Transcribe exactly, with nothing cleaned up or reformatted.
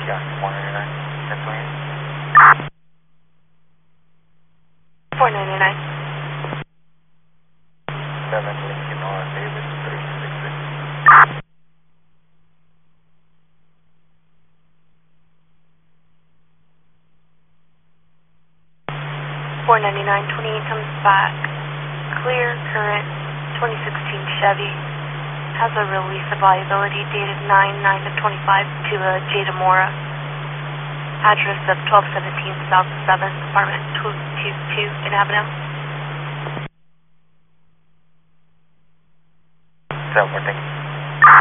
Yeah, four ninety-nine. ten twenty-eight. four ninety-nine. seven Lincoln R. Davis, three six six. four ninety-nine, twenty-eight comes back. Clear, current, twenty sixteen Chevy. Has a release of liability dated nine nine of twenty-five to uh, Jada Mora. Address of twelve seventeen South seventh, apartment two two two in Avenel. seven, thank you.